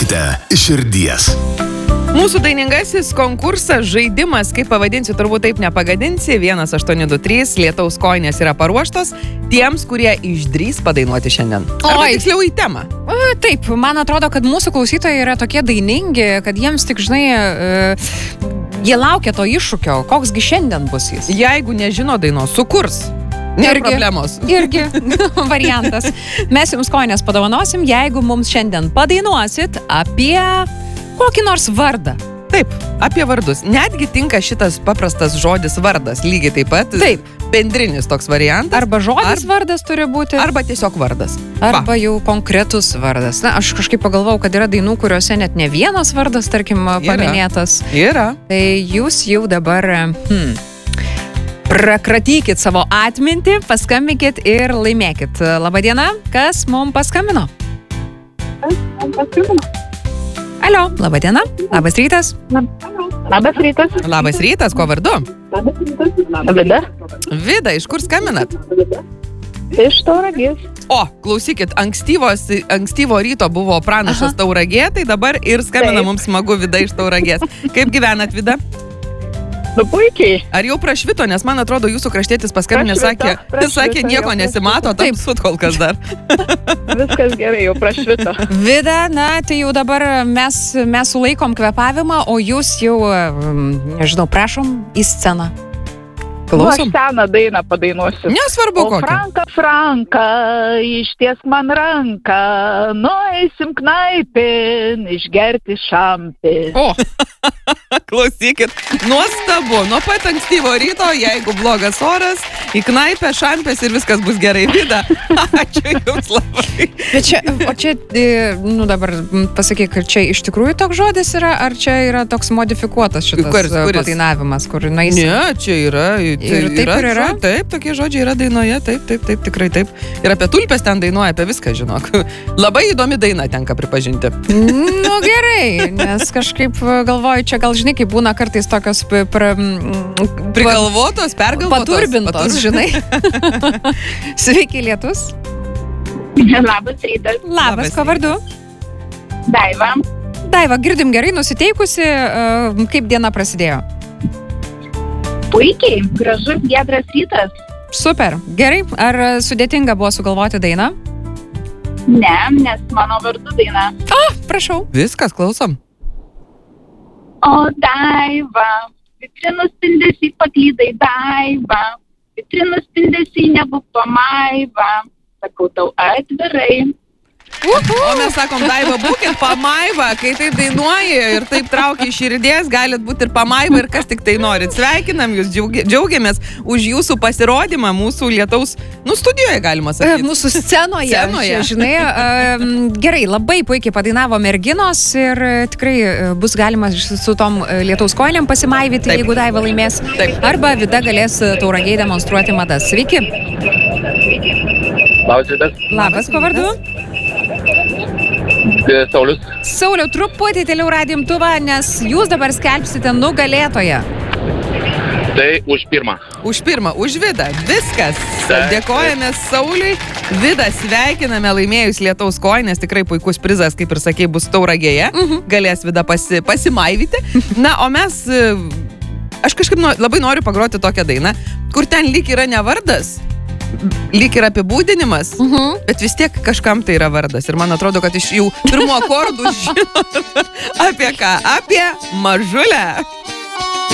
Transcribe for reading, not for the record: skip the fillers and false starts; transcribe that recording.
šventę iš širdies. Mūsų dainingasis konkursas, žaidimas, kaip pavadinsi, turbūt taip nepagadinsi, 1823 lietaus kojinės yra paruoštos tiems, kurie išdrys padainuoti šiandien. Arba tiksliau į temą. Taip, man atrodo, kad mūsų klausytojai yra tokie dainingi, kad jiems tik, žinai, jie laukia to iššūkio, koksgi šiandien bus jis. Jeigu nežino dainos, sukurs. Nėra problemos. Irgi variantas. Mes jums kojinės padovanosim, jeigu mums šiandien padainuosit apie kokį nors vardą. Taip, apie vardus. Netgi tinka šitas paprastas žodis vardas, lygiai taip pat. Taip. Bendrinis toks variantas. Arba žodis vardas turi būti. Arba tiesiog vardas. Arba jau konkretus vardas. Na, aš kažkaip pagalvojau, kad yra dainų, kuriuose net ne vienas vardas, tarkim, paminėtas. Yra. Tai jūs jau dabar prakratykit savo atmintį, paskambinkit ir laimėkit. Labadiena, kas mums paskambino? Alio, labadiena, labas rytas. Labas rytas. Labas rytas, kuo vardu? Vida. Vida, iš kur skambinat? Iš Tauragės. O, klausykit, ankstyvo ryto buvo pranašas Tauragė, tai dabar ir skambina mums smagu Vida iš Tauragės. Kaip gyvenat, Vida? Nu, puikiai. Ar jau prašvito, nes man atrodo jūsų kraštėtis paskambinė, sakė nieko nesimato, tamsut kol kas dar. Viskas gerai, jau prašvito. Vida, na, tai jau dabar mes sulaikom kvėpavimą, o jūs jau, nežinau, prašom į sceną. Klausom. Aš seną dainą padainuosiu. Nesvarbu kokią. O Franka, ištiesk man ranką, nueisim knaipin, išgerti šampį. O, klausykit, nuostabu, nuo pat ankstyvo ryto, jeigu blogas oras, į knaipę, šampės ir viskas bus gerai. Vida, ačiū jums labai. Bet čia, nu dabar pasakyk, čia iš tikrųjų toks žodis yra, ar čia yra toks modifikuotas šitas padainavimas, kur nueisi? Ne, čia yra. Ir taip ir yra? Taip, tokie žodžiai yra dainoje, taip, tikrai taip. Ir apie tulpes ten dainuoja, apie viską, žinok. Labai įdomi daina tenka pripažinti. Nu gerai, nes kažkaip galvoju, čia gal žinai, kaip būna kartais tokios prigalvotos, pergalvotos. Paturbintos, žinai. Sveiki, Lietus. Labas rytas. Labas, ko vardu? Daiva. Daiva, girdim gerai, nusiteikusi, kaip diena prasidėjo? Puikiai, gražus, giedras rytas. Super, gerai. Ar sudėtinga buvo sugalvoti dainą? Ne, nes mano vardu daina. Prašau. Viskas, klausom. O Daiva, vitrinų spindesį paklydai, Daiva, vitrinų spindesį nebūk pamaiva, sakau tau atvirai. O mes sakom, Daiva, būkit pamaiva, kai taip dainuoji ir taip traukia iš širdies, galit būti ir pamaiva ir kas tik tai norit. Sveikinam jūs, džiaugiamės už jūsų pasirodymą mūsų Lietaus, studijoje galima sakyti. Mūsų scenoje. Žinai, gerai, labai puikiai padainavo merginos ir tikrai bus galima su tom Lietaus kojinėm pasimaivyti, jeigu Daiva laimės. Taip. Arba Vida galės Tauragėj demonstruoti madas. Sveiki. Labas rytas. Labas, ko vardu? Saulius. Sauliau, truputį tėliau radimtuvą, nes jūs dabar skelbsite nugalėtoją. Tai už pirmą. Už pirmą, už Vidą. Viskas. Dėkojame Sauliui. Vidą sveikiname laimėjus Lietaus kojinės. Tikrai puikus prizas, kaip ir sakei, bus Tauragėje. Galės Vida pasimaivyti. Na, o mes... Aš kažkaip labai noriu pagroti tokią dainą, kur ten lyg yra ne vardas, lyg yra apibūdinimas, bet vis tiek kažkam tai yra vardas. Ir man atrodo, kad iš jų pirmų akordų žino apie ką? Apie Mažulę.